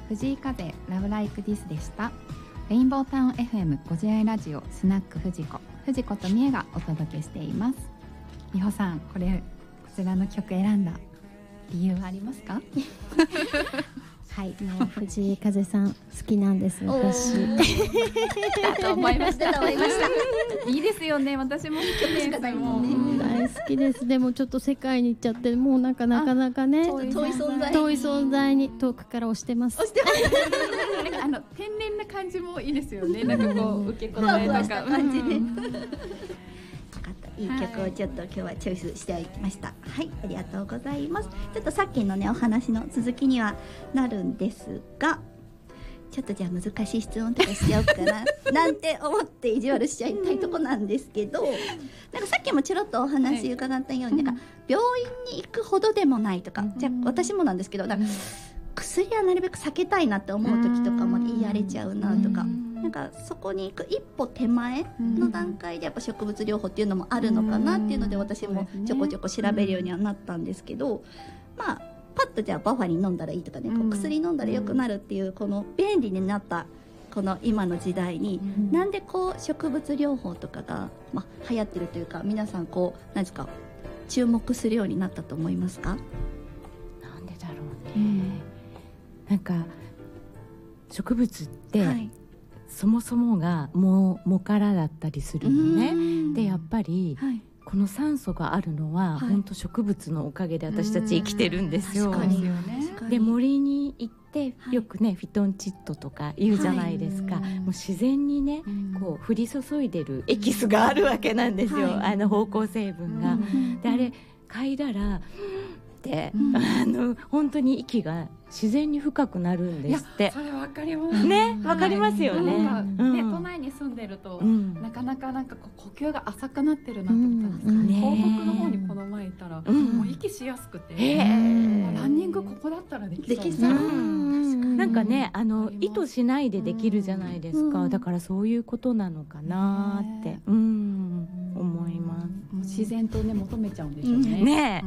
藤井風ラブライクディスでした。レインボータウン FM ご自愛ラジオスナック藤子とみえがお届けしています。美穂さん、こちらの曲選んだ理由はありますか？ はい、もう藤井風さん好きなんです私。 だと思いましたいいですよね、私も好きです。大好きです。でもちょっと世界に行っちゃってもうなかなかね遠い存在に遠くから押してます。 天然な感じもいいですよね。なんかこう受け答えとか感じでいい曲をちょっと今日はチョイスしていきました。はい、ありがとうございます。ちょっとさっきのねお話の続きにはなるんですが、ちょっとじゃあ難しい質問とかしちゃおうかななんて思って意地悪しちゃいたいとこなんですけど、なんかさっきもちょろっとお話伺ったように、なんか病院に行くほどでもないとか、じゃあ私もなんですけど、なんか薬はなるべく避けたいなって思う時とかも言い荒れちゃうなとか、なんかそこに行く一歩手前の段階でやっぱ植物療法っていうのもあるのかなっていうので、私もちょこちょこ調べるようにはなったんですけど、まあパッとじゃあバファリン飲んだらいいとかね、こう薬飲んだら良くなるっていうこの便利になったこの今の時代に、なんでこう植物療法とかが、流行ってるというか、皆さんこう何ですか注目するようになったと思いますか？ なんでだろうね、なんか植物って、そもそもが藻からだったりするのね。でやっぱり、この酸素があるのは、本当植物のおかげで私たち生きてるんですよ。で森に行ってよくね、フィトンチッドとか言うじゃないですか。もう自然にね、こう降り注いでるエキスがあるわけなんですよ、芳香成分が。であれ嗅いだらって本当に息が自然に深くなるんですって。 それわかりますね、わかりますよね。 都内に住んでると、なかなかなんかこう呼吸が浅くなってるなと思ったんですけど、東北の方にこの前いたら、もう息しやすくて、ランニングここだったらできそう。 なんかね、意図しないでできるじゃないですか。だからそういうことなのかなって思います。 自然とね求めちゃうんでしょうね。 ね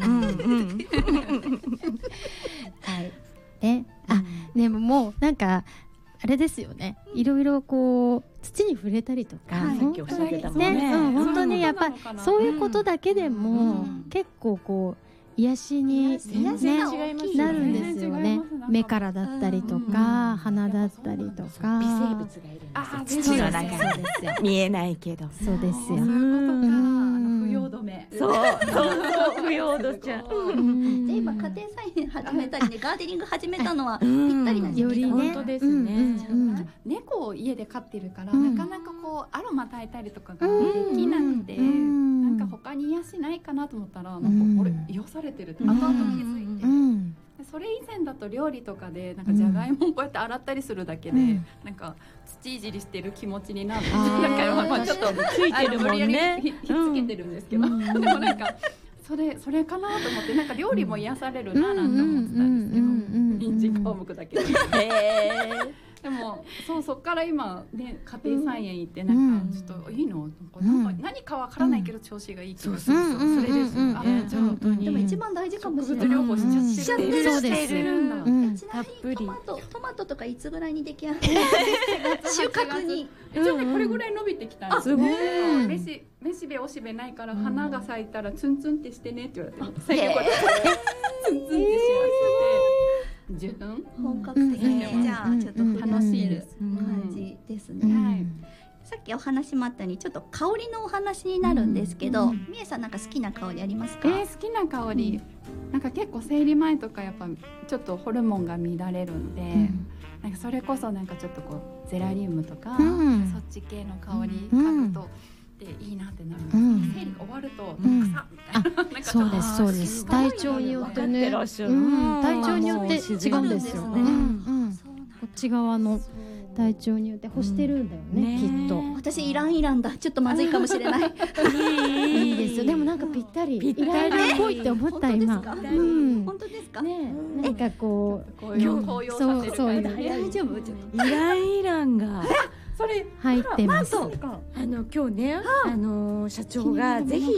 はいね、でももうなんかあれですよね、いろいろこう土に触れたりとか、 さっきおっしゃってたもんね。 本当にやっぱそういうことだけでも結構こう癒しに、なるんですよね。目からだったりとか、鼻だったりとか、 微生物がいるんですよ、土の中に。見えないけど。 そうですよ。 腐葉土め。 そう腐葉土ちゃん。 で今家庭菜園始めたりね、ガーデニング始めたのはぴったりな時期だ。 本当ですね。 猫を家で飼ってるから、なかなかこうアロマ焚いたりとかができなくて、なんか他に癒しないかなと思ったら、なんか俺癒されてるって後々気づいて。それ以前だと料理とかでなんかじゃがいもをこうやって洗ったりするだけで、なんか土いじりしてる気持ちになる。なんかちょっとついてるもんね。 ひっつけてるんですけど、でもなんかそれかなと思って、なんか料理も癒されるななんて思ってたんですけど、人参皮むくだけで。でもそっから今ね家庭菜園行って、なんかちょっといいの、なんか何かわからないけど調子がいいけど、それですよね。 でも一番大事かもしれない。 植物療法しちゃってる。 そうです。 たっぷり。トマトとかいつぐらいに出来上がる？収穫に。 じゃあね、これぐらい伸びてきたんですね。めしべおしべないから、花が咲いたらツンツンってしてねって言われて、最近こうやってツンツンってしまって十分本格的に、じゃあちょっと楽しい感じですね。さっきお話もあったようにちょっと香りのお話になるんですけど、みえさんなんか好きな香りありますか？ 好きな香り、なんか結構生理前とかやっぱちょっとホルモンが乱れるんで、なんかそれこそなんかちょっとこうゼラリウムとか、そっち系の香り嗅ぐとでいいなってなるんですけど、生理が終わると草みたいな、 そうですそうです。体調によってね、体調によって違うんですよね。こっち側の体調によって干してるんだよね、きっと。 私イランだ、ちょっとまずいかもしれない。 いいですよ。でもなんかぴったりイランっぽいって思った今。 本当ですか？ なんかこう高揚させる感じ。 大丈夫？ イランがそれ入ってます。 今日ね、社長がぜひ